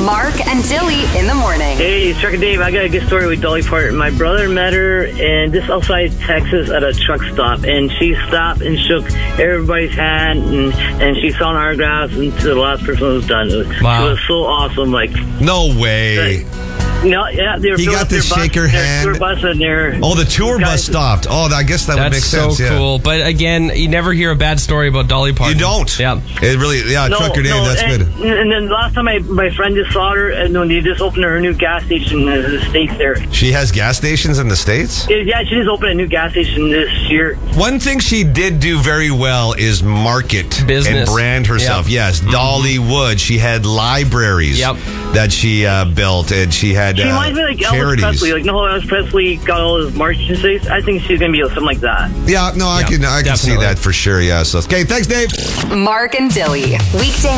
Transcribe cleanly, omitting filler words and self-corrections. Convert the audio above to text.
Mark and Dilly in the morning. Hey, it's Chuck and Dave. I got a good story with Dolly Parton. My brother met her and just outside Texas at a truck stop, and she stopped and shook everybody's hand, and she signed autographs, and to the last person was done. Wow. It was so awesome. Like, No way. no, yeah, they were He filling got up to their bus, shake her their hand. tour bus in there. Oh, the tour bus stopped. Oh, I guess that would make That's so sense. Yeah. cool. But again, you never hear a bad story about Dolly Parton. You don't. Yeah. It really, Trucker Dave, that's and, good. And then last time my friend just saw her, and when they just opened her new gas station in the States there. She has gas stations in the States? Yeah, she just opened a new gas station this year. One thing she did do very well is market Business. and brand herself. Yep. Yes, Dolly Wood. She had libraries that she built, and she had She reminds me like Elvis charities. Presley. Like, no, Elvis Presley got all his marching states. I think she's going to be something like that. Yeah, no, I can see definitely. that for sure. Yeah. So, okay, thanks, Dave. Mark and Dilly. Weekday